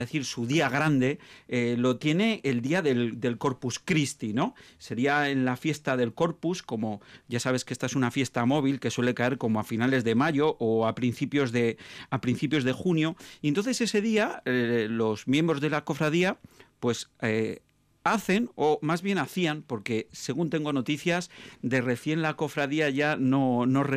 decir, su día grande, lo tiene el día del Corpus Christi, ¿no? Sería en la fiesta del Corpus, como ya sabes que esta es una fiesta móvil que suele caer como a finales de mayo o a principios de junio, y entonces ese día los miembros de la cofradía pues hacen, o más bien hacían, porque según tengo noticias, de recién la cofradía ya no